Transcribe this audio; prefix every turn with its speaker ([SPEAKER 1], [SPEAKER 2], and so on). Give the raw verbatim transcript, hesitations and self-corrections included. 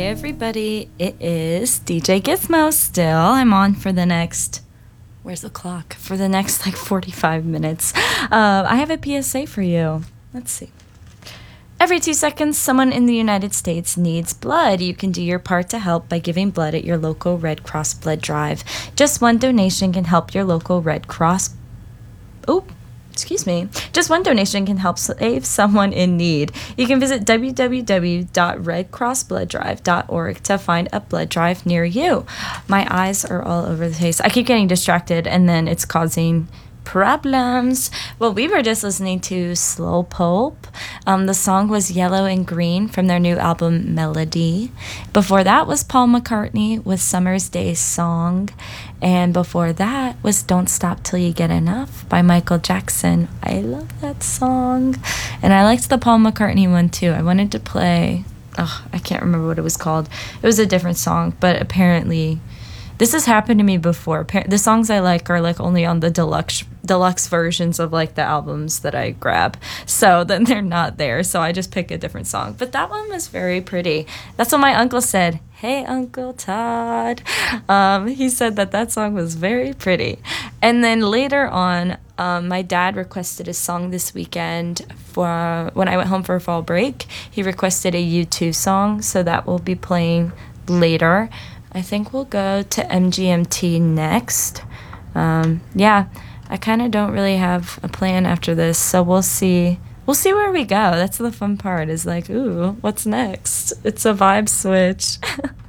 [SPEAKER 1] everybody. It is D J Gizmo still. I'm on for the next, where's the clock? For the next like forty-five minutes. Uh, I have a P S A for you. Let's see. Every two seconds, someone in the United States needs blood. You can do your part to help by giving blood at your local Red Cross blood drive. Just one donation can help your local Red Cross... Oh, excuse me. Just one donation can help save someone in need. You can visit w w w dot red cross blood drive dot org to find a blood drive near you. My eyes are all over the place. I keep getting distracted, and then it's causing problems. Well, we were just listening to Slow Pulp. Um, the song was Yellow and Green from their new album Melody. Before that was Paul McCartney with Summer's Day Song. And before that was Don't Stop Till You Get Enough by Michael Jackson. I love that song. And I liked the Paul McCartney one too. I wanted to play, oh, I can't remember what it was called. It was a different song, but apparently this has happened to me before. The songs I like are like only on the deluxe deluxe versions of like the albums that I grab. So then they're not there. So I just pick a different song. But that one was very pretty. That's what my uncle said. Hey, Uncle Todd. Um, he said that that song was very pretty. And then later on, um, my dad requested a song this weekend for when I went home for fall break. He requested a U two song. So that will be playing later. I think we'll go to M G M T next. Um, yeah, I kind of don't really have a plan after this, so we'll see. We'll see where we go. That's the fun part, is like, ooh, what's next? It's a vibe switch.